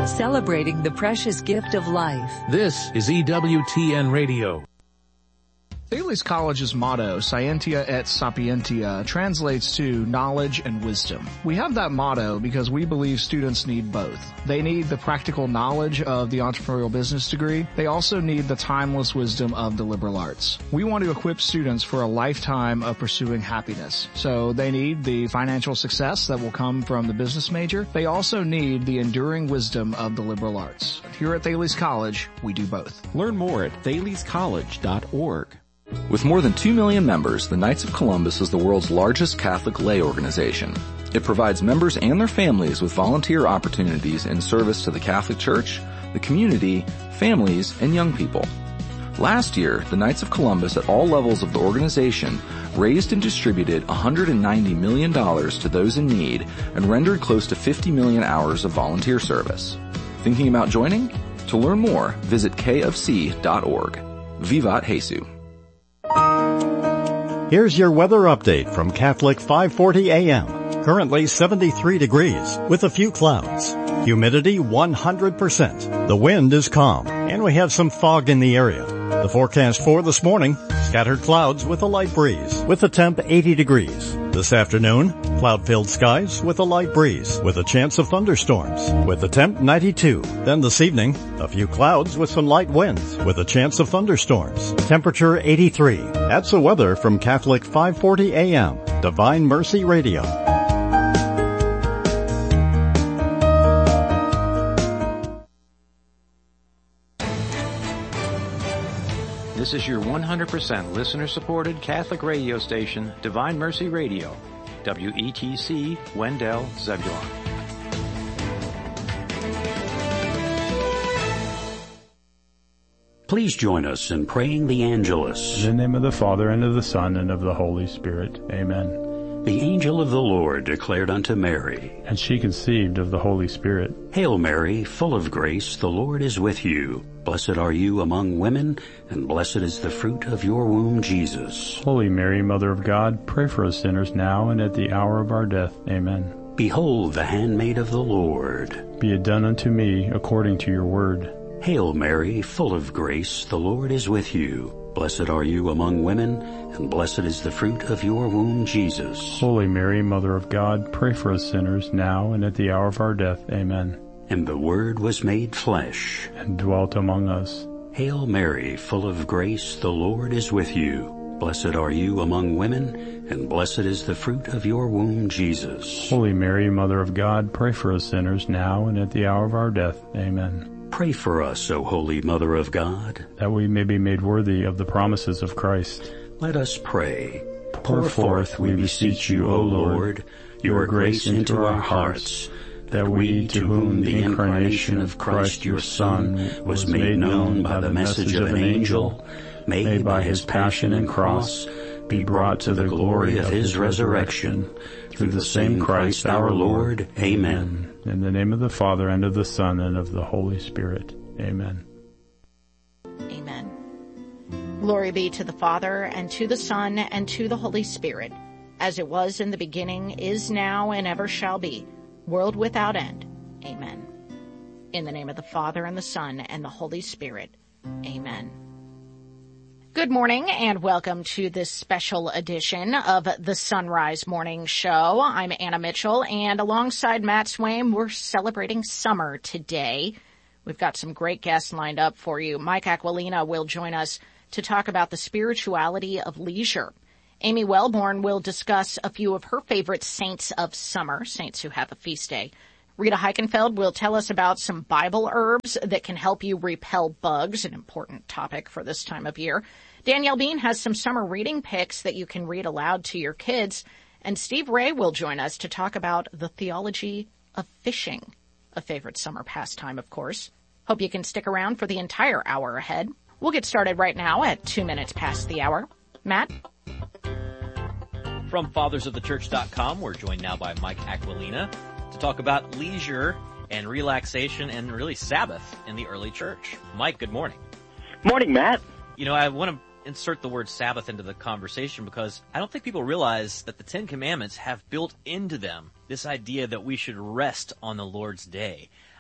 celebrating the precious gift of life. This is EWTN Radio. Thales College's motto, Scientia et Sapientia, translates to knowledge and wisdom. We have that motto because we believe students need both. They need the practical knowledge of the entrepreneurial business degree. They also need the timeless wisdom of the liberal arts. We want to equip students for a lifetime of pursuing happiness. So they need the financial success that will come from the business major. They also need the enduring wisdom of the liberal arts. Here at Thales College, we do both. Learn more at thalescollege.org. With more than 2 million members, the Knights of Columbus is the world's largest Catholic lay organization. It provides members and their families with volunteer opportunities in service to the Catholic Church, the community, families, and young people. Last year, the Knights of Columbus at all levels of the organization raised and distributed $190 million to those in need and rendered close to 50 million hours of volunteer service. Thinking about joining? To learn more, visit kofc.org. Vivat Jesu. Here's your weather update from Catholic 540 AM. Currently 73 degrees with a few clouds. Humidity 100%. The wind is calm and we have some fog in the area. The forecast for this morning, scattered clouds with a light breeze with a temp 80 degrees. This afternoon, cloud-filled skies with a light breeze with a chance of thunderstorms with a temp 92. Then this evening, a few clouds with some light winds with a chance of thunderstorms. Temperature 83. That's the weather from Catholic 540 AM, Divine Mercy Radio. This is your 100% listener-supported Catholic radio station, Divine Mercy Radio, WETC, Wendell, Zebulon. Please join us in praying the Angelus. In the name of the Father, and of the Son, and of the Holy Spirit. Amen. The angel of the Lord declared unto Mary, and she conceived of the Holy Spirit. Hail Mary, full of grace, the Lord is with you. Blessed are you among women, and blessed is the fruit of your womb, Jesus. Holy Mary, Mother of God, pray for us sinners now and at the hour of our death. Amen. Behold the handmaid of the Lord. Be it done unto me according to your word. Hail Mary, full of grace, the Lord is with you. Blessed are you among women, and blessed is the fruit of your womb, Jesus. Holy Mary, Mother of God, pray for us sinners now and at the hour of our death. Amen. And the Word was made flesh, and dwelt among us. Hail Mary, full of grace, the Lord is with you. Blessed are you among women, and blessed is the fruit of your womb, Jesus. Holy Mary, Mother of God, pray for us sinners now and at the hour of our death. Amen. Pray for us, O Holy Mother of God, that we may be made worthy of the promises of Christ. Let us pray. Pour forth, we beseech you, O Lord, your grace into our hearts, that we, to whom the incarnation of Christ your Son was made known by the message of an angel, may by his passion and cross be brought to the glory of his resurrection, through the same Christ our Lord. Amen. In the name of the Father, and of the Son, and of the Holy Spirit. Amen. Amen. Glory be to the Father, and to the Son, and to the Holy Spirit, as it was in the beginning, is now, and ever shall be, world without end. Amen. In the name of the Father, and the Son, and the Holy Spirit. Amen. Good morning, and welcome to this special edition of the Sunrise Morning Show. I'm Anna Mitchell, and alongside Matt Swaim, we're celebrating summer today. We've got some great guests lined up for you. Mike Aquilina will join us to talk about the spirituality of leisure. Amy Wellborn will discuss a few of her favorite saints of summer, saints who have a feast day. Rita Heichenfeld will tell us about some Bible herbs that can help you repel bugs, an important topic for this time of year. Danielle Bean has some summer reading picks that you can read aloud to your kids. And Steve Ray will join us to talk about the theology of fishing, a favorite summer pastime, of course. Hope you can stick around for the entire hour ahead. We'll get started right now at 2 minutes past the hour. Matt? From fathersofthechurch.com, we're joined now by Mike Aquilina to talk about leisure and relaxation and really Sabbath in the early church. Mike, good morning. Morning, Matt. You know, I want to insert the word Sabbath into the conversation because I don't think people realize that the Ten Commandments have built into them this idea that we should rest on the Lord's day.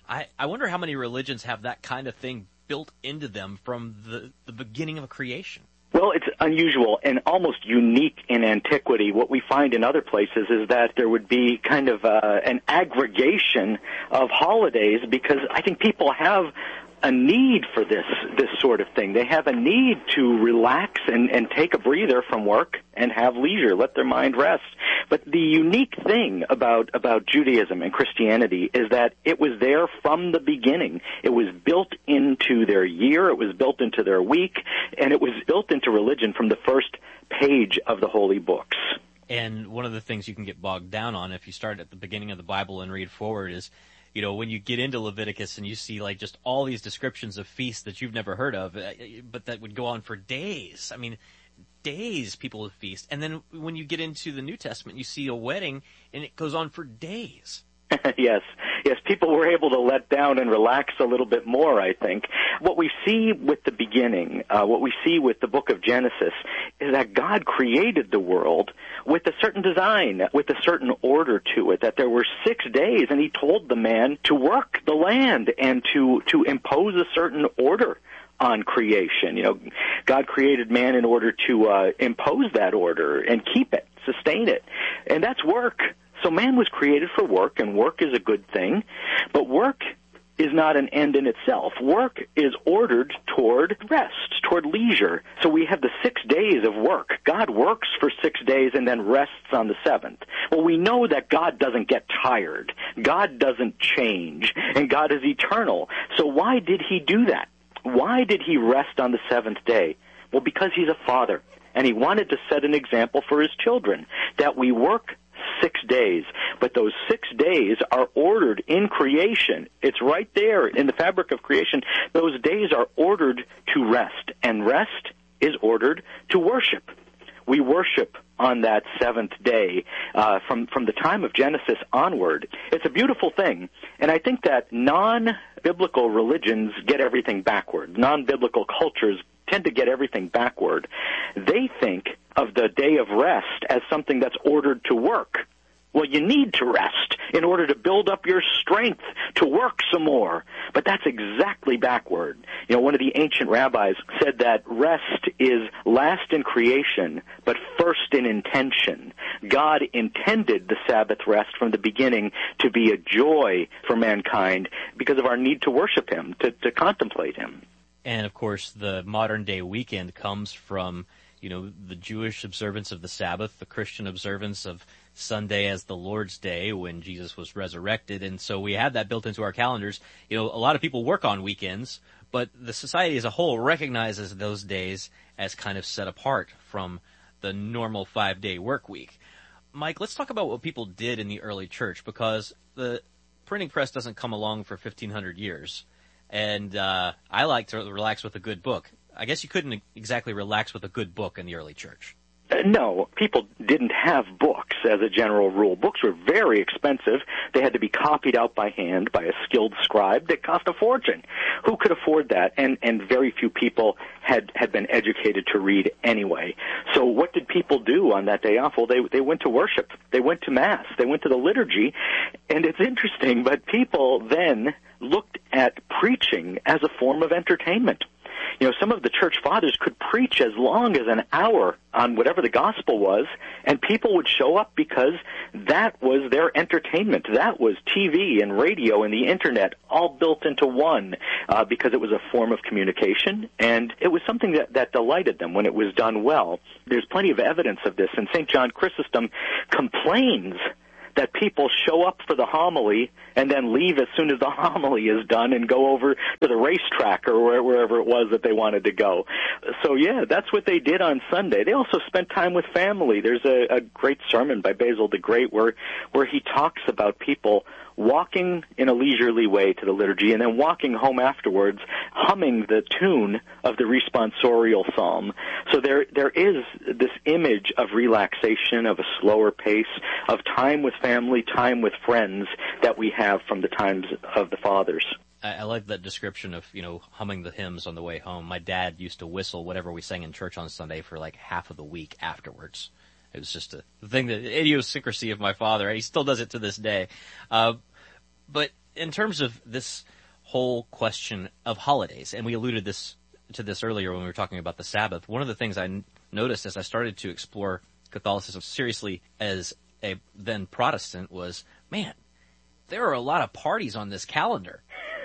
I wonder how many religions have that kind of thing built into them from the beginning of creation. Well, it's unusual and almost unique in antiquity. What we find in other places is that there would be kind of an aggregation of holidays, because I think people have a need for this sort of thing. They have a need to relax and take a breather from work and have leisure, let their mind rest. But the unique thing about Judaism and Christianity is that it was there from the beginning. It was built into their year, it was built into their week, and it was built into religion from the first page of the holy books. And one of the things you can get bogged down on if you start at the beginning of the Bible and read forward is, you know, when you get into Leviticus and you see like just all these descriptions of feasts that you've never heard of, but that would go on for days. I mean, days people would feast. And then when you get into the New Testament, you see a wedding and it goes on for days. Yes, people were able to let down and relax a little bit more, I think. What we see with the beginning, what we see with the book of Genesis, is that God created the world with a certain design, with a certain order to it, that there were 6 days, and he told the man to work the land and to impose a certain order on creation. You know, God created man in order to impose that order and keep it, sustain it, and that's work. So man was created for work, and work is a good thing, but work is not an end in itself. Work is ordered toward rest, toward leisure. So we have the 6 days of work. God works for 6 days and then rests on the seventh. Well, we know that God doesn't get tired. God doesn't change, and God is eternal. So why did he do that? Why did he rest on the seventh day? Well, because he's a father, and he wanted to set an example for his children, that we work 6 days, but those 6 days are ordered in creation. It's right there in the fabric of creation. Those days are ordered to rest, and rest is ordered to worship. We worship on that seventh day from the time of Genesis onward. It's a beautiful thing, and I think that non-biblical religions get everything backward. Non-biblical cultures tend to get everything backward. They think of the day of rest as something that's ordered to work. Well, you need to rest in order to build up your strength to work some more. But that's exactly backward. You know, one of the ancient rabbis said that rest is last in creation, but first in intention. God intended the Sabbath rest from the beginning to be a joy for mankind because of our need to worship him, to contemplate him. And, of course, the modern-day weekend comes from, you know, the Jewish observance of the Sabbath, the Christian observance of Sunday as the Lord's Day when Jesus was resurrected. And so we have that built into our calendars. You know, a lot of people work on weekends, but the society as a whole recognizes those days as kind of set apart from the normal 5-day work week. Mike, let's talk about what people did in the early church, because the printing press doesn't come along for 1,500 years. And I like to relax with a good book. I guess you couldn't exactly relax with a good book in the early church. No, people didn't have books as a general rule. Books were very expensive. They had to be copied out by hand by a skilled scribe. They cost a fortune. Who could afford that? And very few people had been educated to read anyway. So what did people do on that day off? Well, they went to worship. They went to Mass. They went to the liturgy. And it's interesting, but people then looked at preaching as a form of entertainment. You know, some of the church fathers could preach as long as an hour on whatever the gospel was, and people would show up because that was their entertainment. That was TV and radio and the internet all built into one, because it was a form of communication, and it was something that delighted them when it was done well. There's plenty of evidence of this, and St. John Chrysostom complains that people show up for the homily and then leave as soon as the homily is done and go over to the racetrack or wherever it was that they wanted to go. So, yeah, that's what they did on Sunday. They also spent time with family. There's a great sermon by Basil the Great where he talks about people walking in a leisurely way to the liturgy and then walking home afterwards humming the tune of the responsorial psalm. So there is this image of relaxation, of a slower pace, of time with family, time with friends that we have from the times of the fathers. I like that description of, you know, humming the hymns on the way home. My dad used to whistle whatever we sang in church on Sunday for like half of the week afterwards. It was just a thing, the idiosyncrasy of my father. He still does it to this day. But in terms of this whole question of holidays, and we alluded to this earlier when we were talking about the Sabbath, one of the things I noticed as I started to explore Catholicism seriously as a then Protestant was, man, there are a lot of parties on this calendar.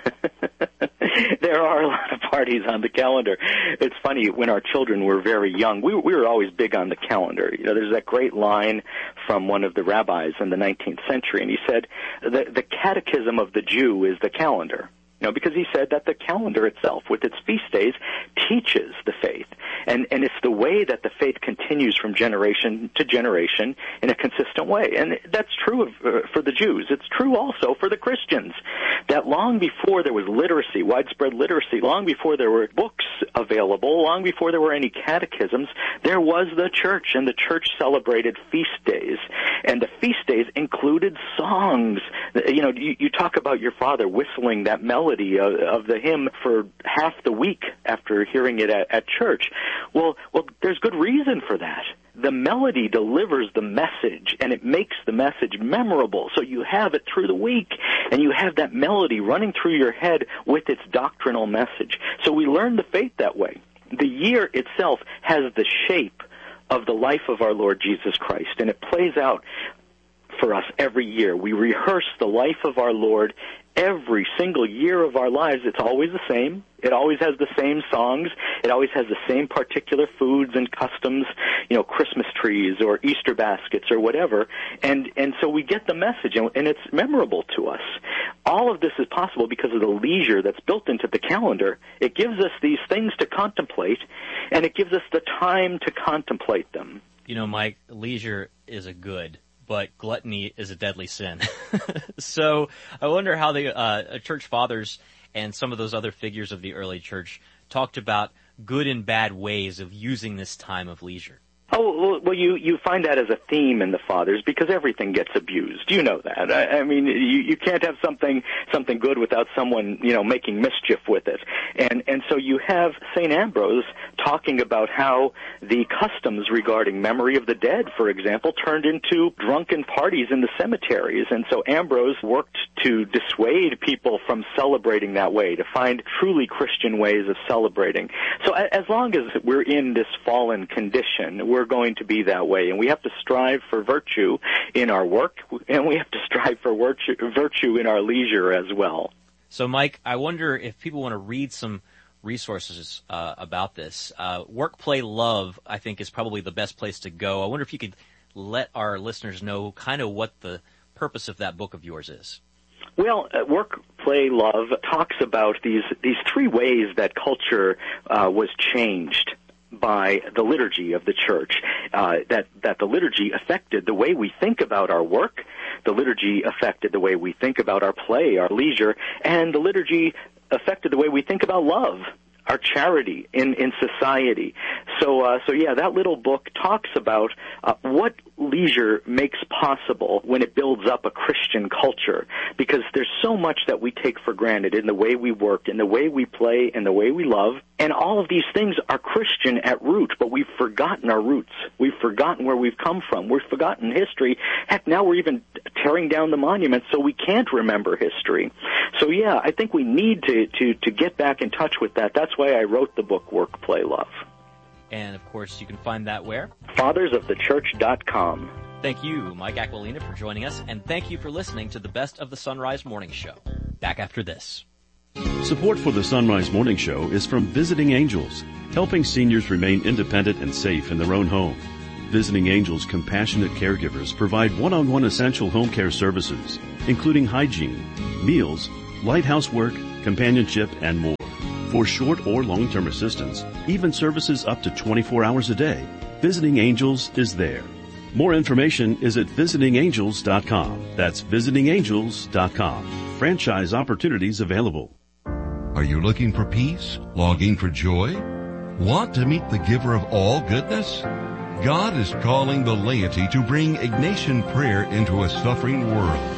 There are a lot of parties on the calendar. It's funny, when our children were very young, we were always big on the calendar. You know, there's that great line from one of the rabbis in the 19th century, and he said, the catechism of the Jew is the calendar. You know, because he said that the calendar itself, with its feast days, teaches the faith. And it's the way that the faith continues from generation to generation in a consistent way. And that's true for the Jews. It's true also for the Christians. That long before there was literacy, widespread literacy, long before there were books available, long before there were any catechisms, there was the church, and the church celebrated feast days. And the feast days included songs. You know, you talk about your father whistling that melody of the hymn for half the week after hearing it at church. Well, there's good reason for that. The melody delivers the message, and it makes the message memorable. So you have it through the week, and you have that melody running through your head with its doctrinal message. So we learn the faith that way. The year itself has the shape of the life of our Lord Jesus Christ, and it plays out for us every year. We rehearse the life of our Lord every single year of our lives. It's always the same. It always has the same songs. It always has the same particular foods and customs, you know, Christmas trees or Easter baskets or whatever. And so we get the message, and it's memorable to us. All of this is possible because of the leisure that's built into the calendar. It gives us these things to contemplate, and it gives us the time to contemplate them. You know, Mike, leisure is a good, but gluttony is a deadly sin. So I wonder how the church fathers and some of those other figures of the early church talked about good and bad ways of using this time of leisure. Oh, well, you find that as a theme in the Fathers because everything gets abused. You know that. I mean, you can't have something good without someone, you know, making mischief with it. And so you have St. Ambrose talking about how the customs regarding memory of the dead, for example, turned into drunken parties in the cemeteries. And so Ambrose worked to dissuade people from celebrating that way, to find truly Christian ways of celebrating. So as long as we're in this fallen condition, we're going to be that way, and we have to strive for virtue in our work, and we have to strive for virtue in our leisure as well. So, Mike, I wonder if people want to read some resources about this. Work, Play, Love, I think, is probably the best place to go. I wonder if you could let our listeners know kind of what the purpose of that book of yours is. Well, Work, Play, Love talks about these three ways that culture was changed by the liturgy of the church, that the liturgy affected the way we think about our work, the liturgy affected the way we think about our play, our leisure, and the liturgy affected the way we think about love, our charity in society. So yeah, that little book talks about what leisure makes possible when it builds up a Christian culture, because there's so much that we take for granted in the way we work, in the way we play, in the way we love, and all of these things are Christian at root, but we've forgotten our roots. We've forgotten where we've come from. We've forgotten history. Heck, now we're even tearing down the monuments so we can't remember history. So yeah, I think we need to get back in touch with that. That's why I wrote the book Work, Play, Love. And, of course, you can find that where? FathersOfTheChurch.com. Thank you, Mike Aquilina, for joining us, and thank you for listening to the Best of the Sunrise Morning Show. Back after this. Support for the Sunrise Morning Show is from Visiting Angels, helping seniors remain independent and safe in their own home. Visiting Angels compassionate caregivers provide one-on-one essential home care services, including hygiene, meals, light housework, companionship, and more. For short or long-term assistance, even services up to 24 hours a day, Visiting Angels is there. More information is at visitingangels.com. That's visitingangels.com. Franchise opportunities available. Are you looking for peace? Longing for joy? Want to meet the giver of all goodness? God is calling the laity to bring Ignatian prayer into a suffering world.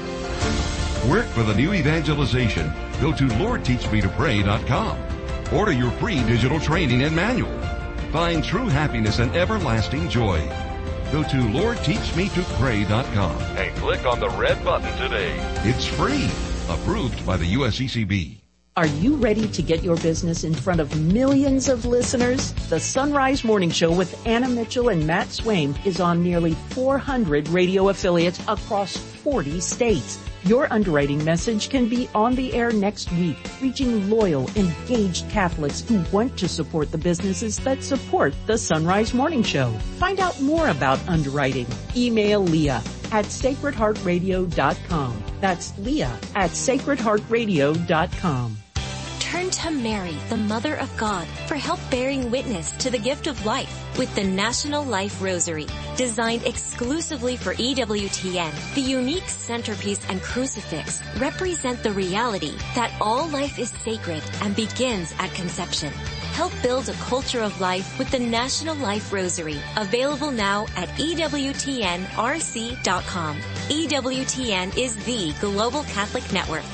Work for the new evangelization. Go to LordTeachMeToPray.com. Order your free digital training and manual. Find true happiness and everlasting joy. Go to LordTeachMeToPray.com and click on the red button today. It's free. Approved by the USCCB. Are you ready to get your business in front of millions of listeners? The Sunrise Morning Show with Anna Mitchell and Matt Swain is on nearly 400 radio affiliates across 40 states. Your underwriting message can be on the air next week, reaching loyal, engaged Catholics who want to support the businesses that support the Sunrise Morning Show. Find out more about underwriting. Email Leah at sacredheartradio.com. That's Leah at sacredheartradio.com. Turn to Mary, the Mother of God, for help bearing witness to the gift of life with the National Life Rosary. Designed exclusively for EWTN, the unique centerpiece and crucifix represent the reality that all life is sacred and begins at conception. Help build a culture of life with the National Life Rosary, available now at EWTNRC.com. EWTN is the Global Catholic Network.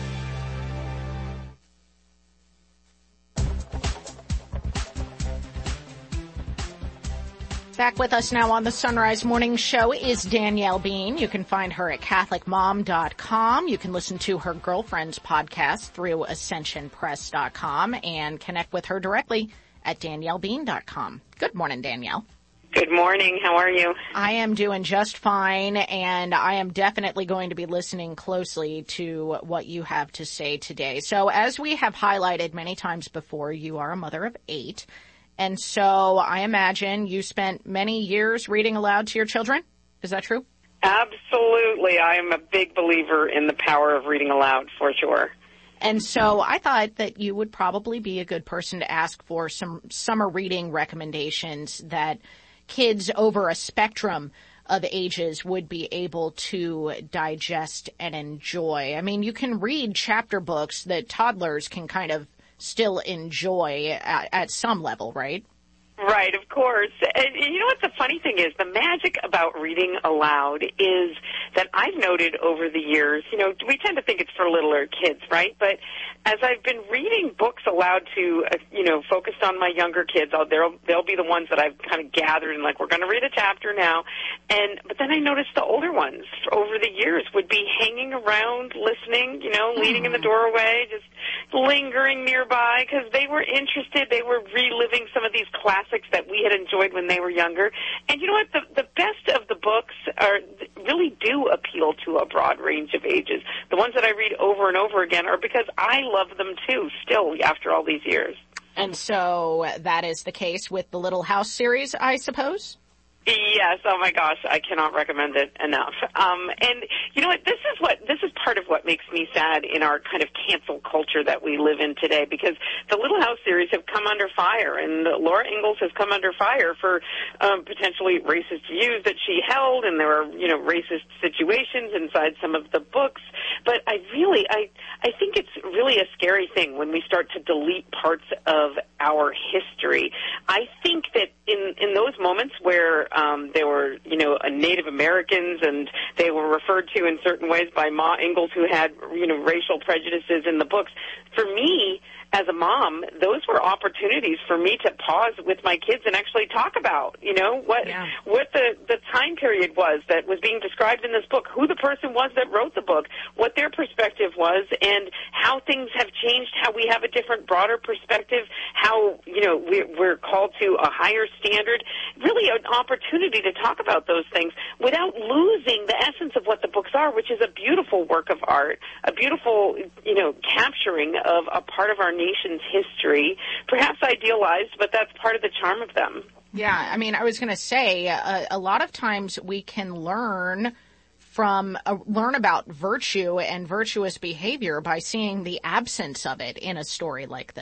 Back with us now on the Sunrise Morning Show is Danielle Bean. You can find her at CatholicMom.com. You can listen to her Girlfriends podcast through AscensionPress.com and connect with her directly at DanielleBean.com. Good morning, Danielle. Good morning. How are you? I am doing just fine, and I am definitely going to be listening closely to what you have to say today. So as we have highlighted many times before, you are a mother of 8. And so I imagine you spent many years reading aloud to your children. Is that true? Absolutely. I am a big believer in the power of reading aloud, for sure. And so I thought that you would probably be a good person to ask for some summer reading recommendations that kids over a spectrum of ages would be able to digest and enjoy. I mean, you can read chapter books that toddlers can kind of still enjoy at some level, right? Right, of course. And you know what the funny thing is? The magic about reading aloud is that I've noted over the years, you know, we tend to think it's for littler kids, right? But as I've been reading books aloud to, you know, focused on my younger kids, they'll be the ones that I've kind of gathered and like, we're going to read a chapter now. But then I noticed the older ones over the years would be hanging around, listening, you know, leaning in the doorway, just lingering nearby because they were interested. They were reliving some of these classics that we had enjoyed when they were younger. And you know what? The best of the books really do appeal to a broad range of ages. The ones that I read over and over again are because I love them too, still, after all these years. And so that is the case with the Little House series, I suppose? Yes, oh my gosh, I cannot recommend it enough. And you know what, this is part of what makes me sad in our kind of cancel culture that we live in today, because the Little House series have come under fire, and Laura Ingalls has come under fire for potentially racist views that she held, and there were, you know, racist situations inside some of the books. But I think it's really a scary thing when we start to delete parts of our history. I think that in those moments where there were, you know, Native Americans and they were referred to in certain ways by Ma Ingalls, who had, you know, racial prejudices in the books. For me, as a mom, those were opportunities for me to pause with my kids and actually talk about, you know, what the time period was that was being described in this book, who the person was that wrote the book, what their perspective was, and how things have changed, how we have a different, broader perspective, how, you know, we're called to a higher standard. Really an opportunity to talk about those things without losing the essence of what the books are, which is a beautiful work of art, a beautiful, you know, capturing of a part of our nation's history, perhaps idealized, but that's part of the charm of them. Yeah, I mean, I was going to say, a lot of times we can learn about virtue and virtuous behavior by seeing the absence of it in a story like this.